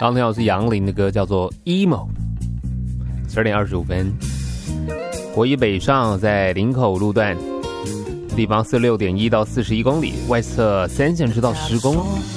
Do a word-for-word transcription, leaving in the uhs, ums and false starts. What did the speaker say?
刚听到是杨林的歌，叫做 emo。十二点二十五分，国一北上在林口路段，地方四六点一到四十一公里，外侧三线至到十公里。